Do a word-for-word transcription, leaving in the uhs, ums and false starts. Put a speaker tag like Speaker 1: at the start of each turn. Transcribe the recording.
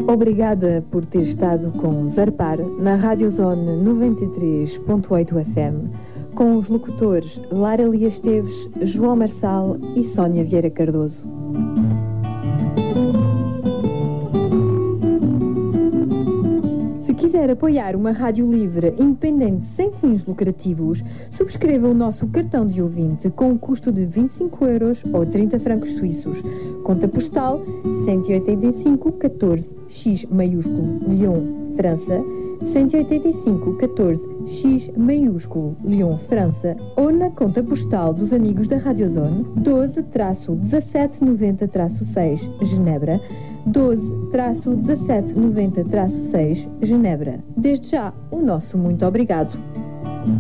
Speaker 1: Obrigada por ter estado com Zarpar na Rádio Zone noventa e três ponto oito F M, com os locutores Lara Lia Esteves, João Marçal e Sónia Vieira Cardoso. Se quiser apoiar uma rádio livre, independente, sem fins lucrativos, subscreva o nosso cartão de ouvinte com um custo de vinte e cinco euros ou trinta francos suíços. Conta postal cento e oitenta e cinco catorze X maiúsculo Lyon, França, cento e oitenta e cinco catorze X maiúsculo Lyon, França, ou na conta postal dos amigos da Radiozone doze dezassete noventa seis, Genebra, doze dezassete noventa seis, Genebra. Desde já, o nosso muito obrigado.